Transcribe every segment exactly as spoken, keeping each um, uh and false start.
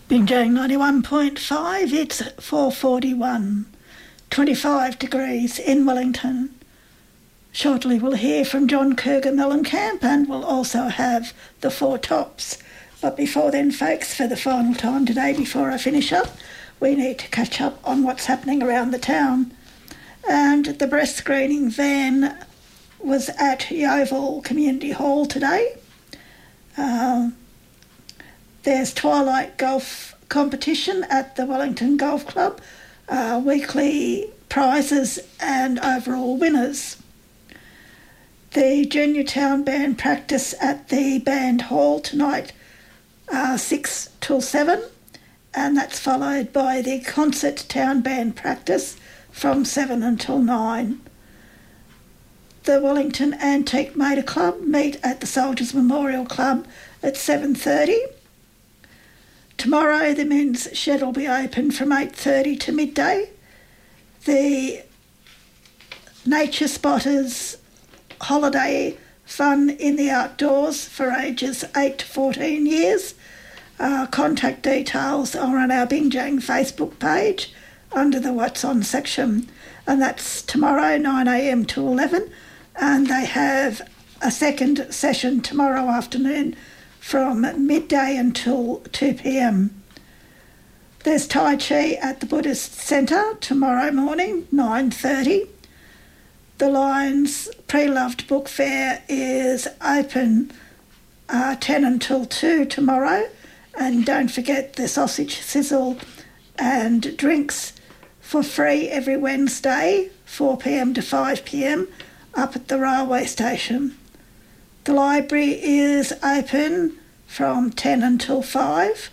Binjang ninety-one point five, it's four forty-one, twenty-five degrees in Wellington. Shortly we'll hear from John Kerger Mellencamp, and we'll also have the Four Tops. But before then, folks, for the final time today before I finish up, we need to catch up on what's happening around the town. And the breast screening van was at Yeovil Community Hall today. Uh, there's Twilight Golf competition at the Wellington Golf Club, uh, weekly prizes and overall winners. The Junior Town Band practice at the Band Hall tonight, uh, six till seven, and that's followed by the Concert Town Band practice from seven until nine. The Wellington Antique Motor Club meet at the Soldiers Memorial Club at seven thirty. Tomorrow the men's shed will be open from eight thirty to midday. The Nature Spotters holiday fun in the outdoors for ages eight to fourteen years. Uh, contact details are on our Binjang Facebook page under the What's On section, and that's tomorrow nine a m to eleven, and they have a second session tomorrow afternoon from midday until two p m. There's Tai Chi at the Buddhist Centre tomorrow morning, nine thirty. The Lions Pre-Loved Book Fair is open uh, ten until two tomorrow, and don't forget the sausage sizzle and drinks for free every Wednesday, four p m to five p m up at the railway station. The library is open from ten until five.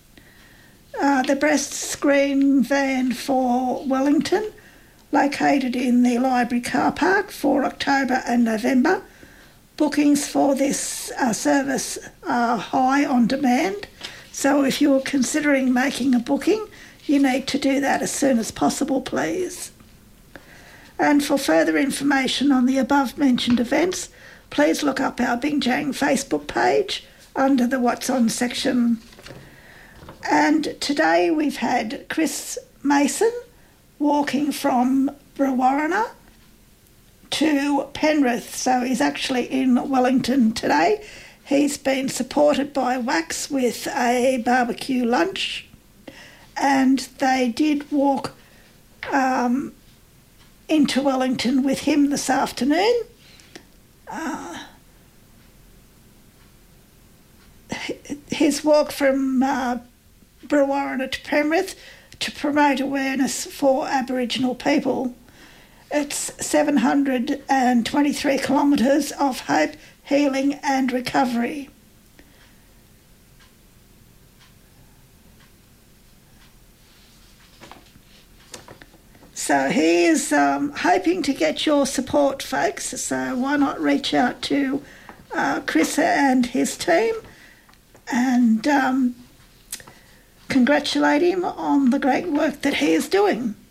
Uh, the breast screen van for Wellington, located in the library car park for October and November. Bookings for this uh, service are high on demand, so if you're considering making a booking, you need to do that as soon as possible, please. And for further information on the above-mentioned events, please look up our Binjang Facebook page under the What's On section. And today we've had Chris Mason walking from Brewarrina to Penrith, so he's actually in Wellington today. He's been supported by Wax with a barbecue lunch, and they did walk um, into Wellington with him this afternoon. Uh, his walk from uh, Brewarrina to Penrith to promote awareness for Aboriginal people. It's seven hundred twenty-three kilometres of hope, healing and recovery. So he is um, hoping to get your support, folks, so why not reach out to uh, Chris and his team and um, congratulate him on the great work that he is doing.